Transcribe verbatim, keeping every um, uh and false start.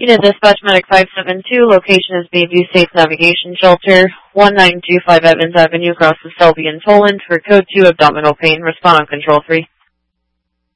Unit Dispatch Medic five seven two, location is Bayview Safe Navigation Shelter, one nine two five Evans Avenue, across with Selby in Poland, for Code two, abdominal pain. Respond on Control three.